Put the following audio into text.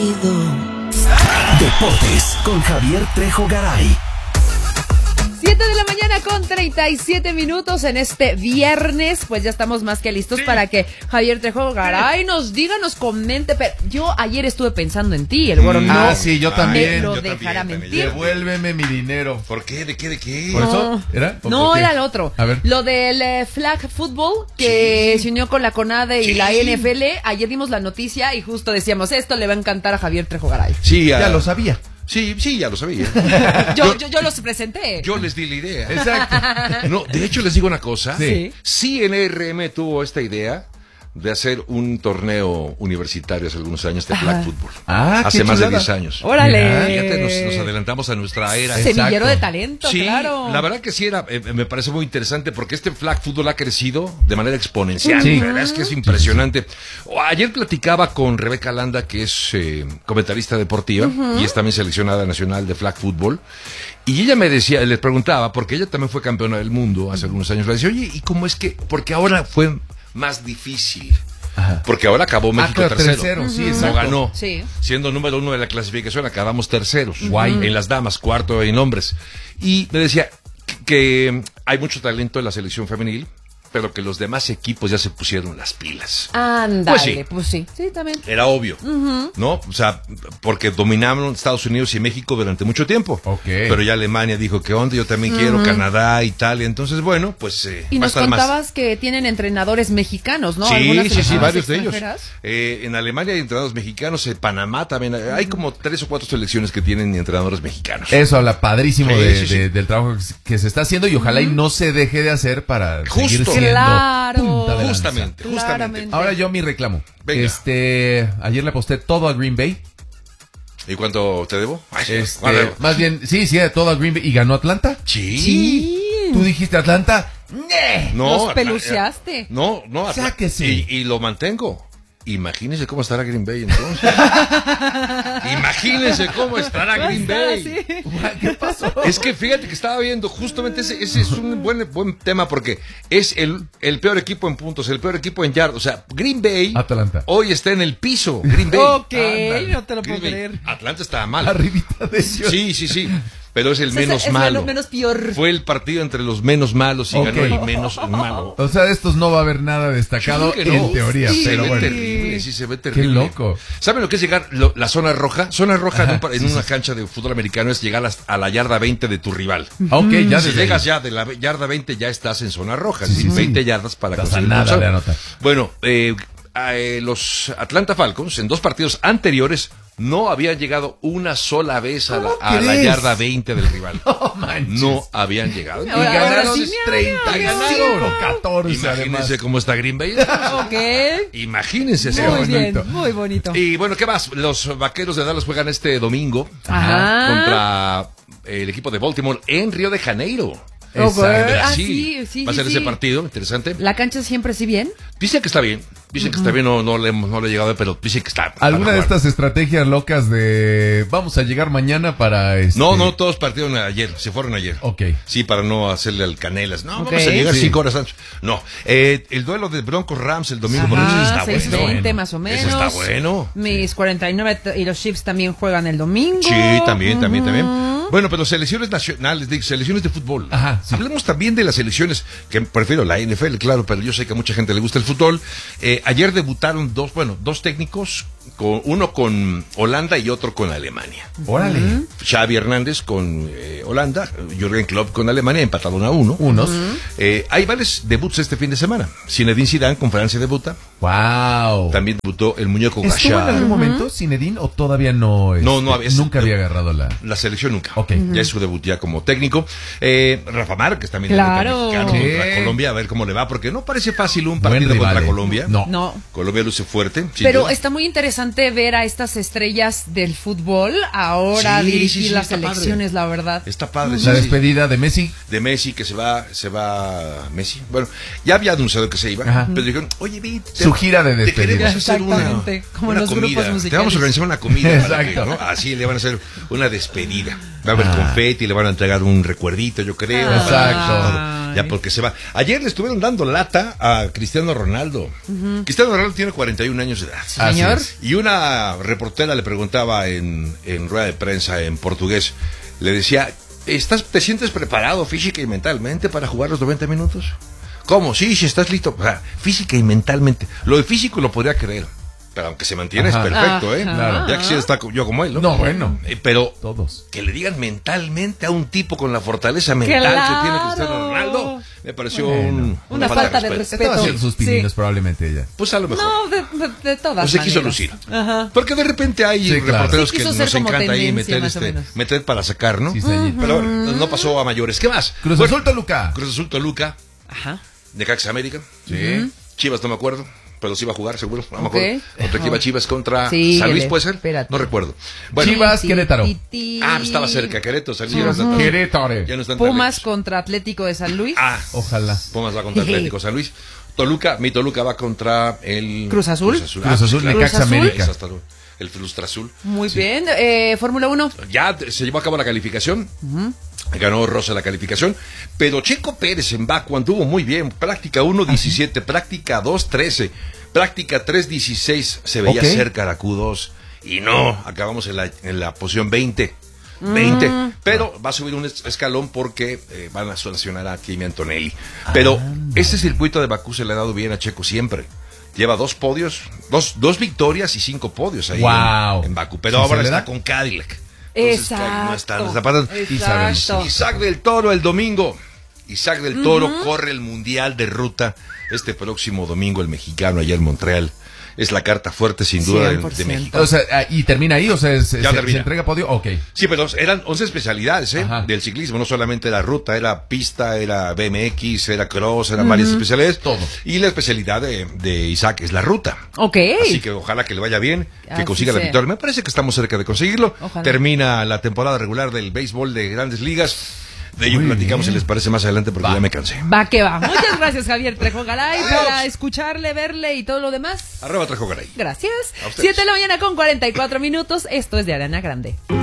Deportes con Javier Trejo Garay. 7 de la mañana con 37 minutos en este viernes. Pues ya estamos más que listos para que Javier Trejo Garay nos diga, nos comente. Pero yo ayer estuve pensando en ti, el güero no. Sí, yo también. Me lo yo dejará también, mentir. Devuélveme mi dinero. ¿Por qué? ¿De qué? ¿De qué? ¿Por eso? ¿Era? No, era el otro. A ver. Lo del flag football que se unió con la CONADE y la NFL. Ayer dimos la noticia y justo decíamos, esto le va a encantar a Javier Trejo Garay. Sí, Ya lo sabía. Sí, ya lo sabía. Yo los presenté. Yo les di la idea. Exacto. No, de hecho les digo una cosa. Sí. Sí, NRM tuvo esta idea de hacer un torneo universitario hace algunos años de flag football. Hace más de 10 años. Órale. Fíjate, nos adelantamos a nuestra era. Semillero de talento, Sí, claro. la verdad que sí era, me parece muy interesante porque este flag football ha crecido de manera exponencial. Sí. La verdad es que es impresionante. Ayer platicaba con Rebeca Landa, que es comentarista deportiva y es también seleccionada nacional de flag football. Y ella me decía, les preguntaba, porque ella también fue campeona del mundo hace algunos años, le decía, oye, ¿y cómo es que? Porque ahora fue más difícil. Ajá. Porque ahora acabó México claro, tercero. Sí, No exacto. ganó. Sí. Siendo número 1 de la clasificación, acabamos terceros. Guay. En las damas, cuarto en hombres. Y me decía que hay mucho talento en la selección femenil, pero que los demás equipos ya se pusieron las pilas. Ándale, Pues pues sí, también. Era obvio, ¿no? O sea, porque dominaron Estados Unidos y México durante mucho tiempo. Ok. Pero ya Alemania dijo, ¿qué onda? Yo también quiero, Canadá, Italia. Entonces, bueno, pues Y va a nos estar más. contabas que tienen entrenadores mexicanos, ¿no? Sí, Algunas sí, selecciones varios de ellos. extranjeras. En Alemania hay entrenadores mexicanos, en Panamá también. Hay como 3 o 4 selecciones que tienen entrenadores mexicanos. Eso habla padrísimo Sí, sí. del trabajo que se está haciendo y ojalá y no se deje de hacer para seguir Justo. siendo Claro. punta de lanza. Justamente. Claramente. Ahora yo mi reclamo. Venga. Ayer le aposté todo a Green Bay. ¿Y cuánto te debo? Ay, Más bien, sí, todo a Green Bay y ganó Atlanta. Sí. Tú dijiste Atlanta. ¡Nee! No, Los peluceaste. No, Sáquese. Y lo mantengo. Imagínense cómo estará Green Bay entonces. Imagínense cómo estará Green Bay. ¿Qué pasó? Es que fíjate que estaba viendo justamente ese es un buen tema porque es el peor equipo en puntos, el peor equipo en yardas. O sea, Green Bay Atlanta. hoy está en el piso. Green Bay. Ok, Ándale. no te lo Green puedo Bay. creer. Atlanta estaba mal. Arribita de ellos. Sí. Pero es el menos es malo. menos peor. Fue el partido entre los menos malos y Ok. ganó el menos malo. O sea, de estos no va a haber nada destacado Yo creo que no. en teoría, Sí, pero se ve bueno. terrible, sí se ve terrible. Qué loco. ¿Saben lo que es llegar la zona roja? Zona roja en una cancha de fútbol americano es llegar a la yarda 20 de tu rival. Ok, ya Si desde llegas ahí. ya de la yarda 20 ya estás en zona roja, Sí, es decir, sí. 20 yardas para Estás a conseguir nada un touchdown. de anotar. Bueno, los Atlanta Falcons en 2 partidos anteriores no habían llegado una sola vez a la crees? yarda 20 del rival. No manches. No habían llegado. Y Ahora ganaron sí, mira, 35-14 Imagínense además. cómo está Green Bay. Ok. Imagínense ese Muy momento. bien, muy bonito. Y bueno, ¿qué más? Los Vaqueros de Dallas juegan este domingo Ajá. contra el equipo de Baltimore en Río de Janeiro. Exacto. Va a ser ese partido, interesante. ¿La cancha siempre sí bien? Dicen que está bien, no le he llegado a ver, pero dicen que está. ¿Alguna de para jugar. estas estrategias locas de vamos a llegar mañana para No, todos partieron ayer, se fueron ayer. Ok. Sí, para no hacerle al Canelas. No, Ok. vamos a llegar Sí. 5 horas antes. No, el duelo de Broncos Rams el domingo por la noche está 6:20 bueno. más o menos. Ese está bueno. Mis 49 y los Chiefs también juegan el domingo. Sí, también. Bueno, pero selecciones nacionales, selecciones de fútbol. Ajá, sí. Hablemos también de las selecciones, que prefiero la NFL, claro, pero yo sé que a mucha gente le gusta el fútbol. Ayer debutaron dos técnicos, uno con Holanda y otro con Alemania. Órale. Xavi Hernández con Holanda, Jürgen Klopp con Alemania, empataron a 1. Unos. Hay varios debuts este fin de semana. Zinedine Zidane con Francia debuta. Wow. También debutó el muñeco ¿Estuvo en Gachá. algún momento Zinedine o todavía no? No había- Nunca había agarrado la selección nunca. Ok. Ya es su debut ya como técnico. Rafa Márquez también Claro. debuta mexicano Sí. contra Colombia, a ver cómo le va, porque no parece fácil un Buen partido rival, contra Colombia. No. Colombia luce fuerte. sin Pero duda. está muy interesante ver a estas estrellas del fútbol ahora Sí, dirigir sí, las está padre. selecciones, la verdad. Está padre. La despedida de Messi. De Messi, que se va Messi. Bueno, ya había anunciado que se iba, Ajá. pero dijeron, oye, vi, Su gira de te despedida. queremos hacer Exactamente, como una los grupos comida. musicales. Te vamos a organizar una comida. para que, Exacto. ¿no? Así le van a hacer una despedida. Va a haber confeti, le van a entregar un recuerdito, yo creo. Exacto. Todo. Ya porque se va. Ayer le estuvieron dando lata a Cristiano Ronaldo. Cristiano Ronaldo tiene 41 años de edad. Señor. Y una reportera le preguntaba en rueda de prensa en portugués, le decía, ¿te sientes preparado física y mentalmente para jugar los 90 minutos? ¿Cómo? Sí, estás listo. O sea, física y mentalmente. Lo de físico lo podría creer. Pero aunque se mantiene es perfecto, ¿eh? Claro. Ya quisiera estar yo como él, ¿no? No, bueno. Pero Todos. que le digan mentalmente a un tipo con la fortaleza mental que tiene Cristiano Ronaldo, me pareció una falta de respeto. Estaba haciendo sus pininos Sí. probablemente ella. Pues a lo mejor. No, de todas Pues se quiso maneras. lucir. Ajá. Porque de repente hay Sí, claro. reporteros Sí, que quiso nos ser como encanta ahí tendencia, más o menos. meter para sacar, ¿no? Sí, señor. Pero bueno, no pasó a mayores. ¿Qué más? Cruz Azul Toluca. Cruz Azul Toluca, Ajá. Necaxa América, Sí. Chivas no me acuerdo, pero sí va a jugar seguro, a lo Ok. mejor. Contra quién va Chivas contra Sí, San Luis, ele- ¿puede ser? espérate. No recuerdo. Bueno, Chivas, Querétaro. estaba cerca, Querétaro, San Luis. Querétaro. Ya no están tan Pumas lejos. contra Atlético de San Luis. Ojalá. Pumas va contra Atlético San Luis. Mi Toluca va contra el Cruz Azul. Cruz Azul, claro. Necaxa Cruz Azul. América. Es hasta el Frustra Azul. Muy bien. Fórmula 1. Ya se llevó a cabo la calificación. Ganó Rosa la calificación. Pero Checo Pérez en Baku anduvo muy bien. Práctica 1, 17. Práctica 2, 13. Práctica 3, 16. Se veía Ok. cerca la Q2. Y no, acabamos en la posición 20. 20. Pero va a subir un escalón porque van a sancionar a Kimi Antonelli. Pero este circuito de Bakú se le ha dado bien a Checo siempre. Lleva 2 podios, dos victorias y 5 podios ahí Wow. en Bakú. Pero Sí, ahora se le está da. con Cadillac. Entonces, Exacto. no está pasando. Exacto. Isaac del Toro el domingo. Isaac del Toro corre el Mundial de Ruta este próximo domingo, el mexicano allá en Montreal. Es la carta fuerte sin duda de 100%. México. O sea, y termina ahí, o sea, se termina. entrega podio. Ok. Sí, pero eran 11 especialidades Ajá. del ciclismo, no solamente era ruta, era pista, era BMX, era cross, eran varias especialidades. Todo. Y la especialidad de Isaac es la ruta. Ok. Así que ojalá que le vaya bien, que Así consiga la sea. victoria. Me parece que estamos cerca de conseguirlo. Ojalá. Termina la temporada regular del béisbol de Grandes Ligas. De ello Muy platicamos bien. si les parece más adelante porque ya me cansé. Va que va. Muchas gracias, Javier Trejo Garay, Adiós. para escucharle, verle y todo lo demás. ¡Arroba Trejo Garay! Gracias. A ustedes. 7 de la mañana con 44 minutos. Esto es de Arana Grande.